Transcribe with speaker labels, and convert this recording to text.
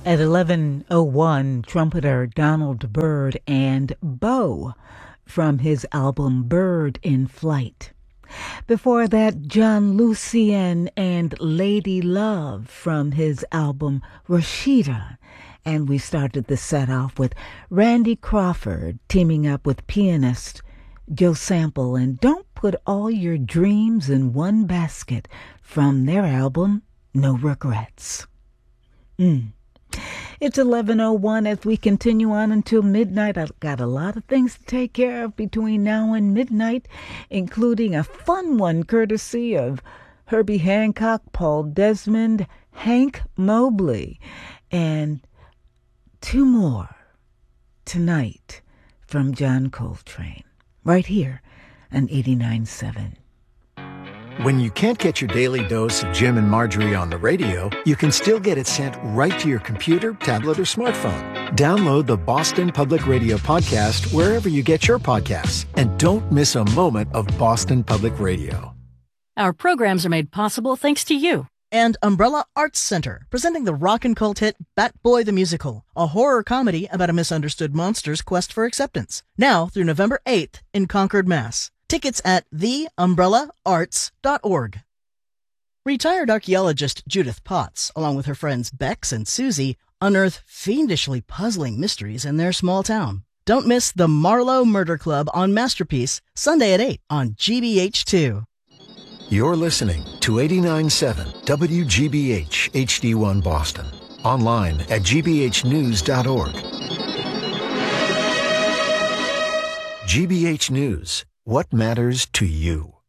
Speaker 1: At 11:01, trumpeter Donald Byrd and Bo from his album Bird in Flight. Before that, John Lucien and Lady Love from his album Rashida. And we started the set off with Randy Crawford teaming up with pianist Joe Sample and Don't Put All Your Dreams in One Basket from their album No Regrets. It's 11:01 as we continue on until midnight. I've got a lot of things to take care of between now and midnight, including a fun one courtesy of Herbie Hancock, Paul Desmond, Hank Mobley, and two more tonight from John Coltrane, right here on 89.7.
Speaker 2: When you can't get your daily dose of Jim and Marjorie on the radio, you can still get it sent right to your computer, tablet, or smartphone. Download the Boston Public Radio podcast wherever you get your podcasts. And don't miss a moment of Boston Public Radio.
Speaker 3: Our programs are made possible thanks to you.
Speaker 4: And Umbrella Arts Center, presenting the rock and cult hit Bat Boy the Musical, a horror comedy about a misunderstood monster's quest for acceptance. Now through November 8th in Concord, Mass. Tickets at theumbrellarts.org. Retired archaeologist Judith Potts, along with her friends Bex and Susie, unearth fiendishly puzzling mysteries in their small town. Don't miss the Marlowe Murder Club on Masterpiece, Sunday at 8 on GBH2.
Speaker 2: You're listening to 89.7 WGBH HD1 Boston. Online at gbhnews.org. GBH News. What matters to you?